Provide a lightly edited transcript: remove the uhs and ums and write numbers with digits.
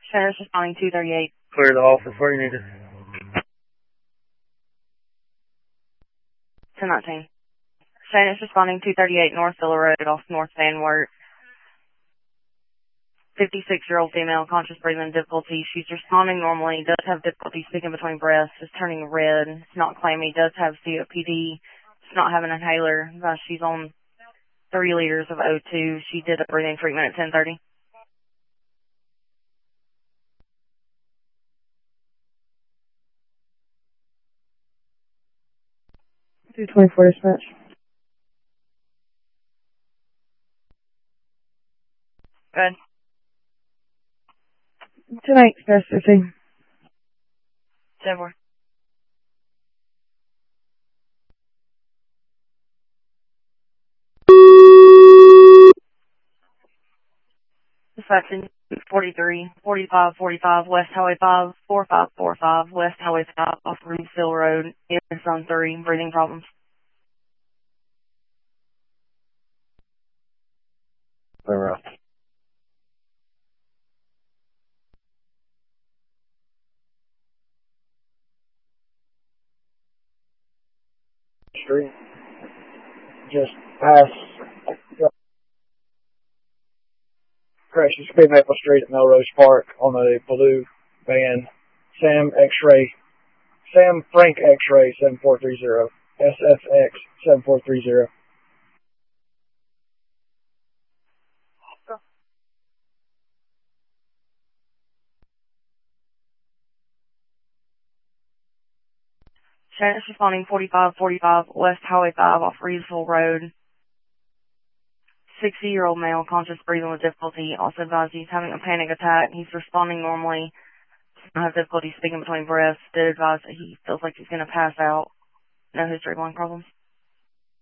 Center's responding 238. Clear the office where you need it. 1019. Center's responding 238 North Villa Road off North Van Wert. 56-year-old female, conscious breathing difficulty. She's responding normally, does have difficulty speaking between breaths, is turning red, it's not clammy, does have COPD, does not have an inhaler. She's on 3 liters of O2. She did a breathing treatment at 10:30. $224 dispatch. Good. 10-8, Express 15. 10-4. Dispatching 43, 45, 45, West Highway 5, 4545, West Highway 5, off Rooseville Road, is on 3, breathing problems. Clear out. Street. Just past crash of Speed Maple Street at Melrose Park on a blue van. Sam Frank X-Ray 7430. SFX 7430. Shannon's responding 4545, West Highway 5, off Reedsville Road. 60-year-old male, conscious breathing with difficulty. Also advised he's having a panic attack. He's responding normally. Does not have difficulty speaking between breaths. Did advise that he feels like he's going to pass out. No history of lung problems.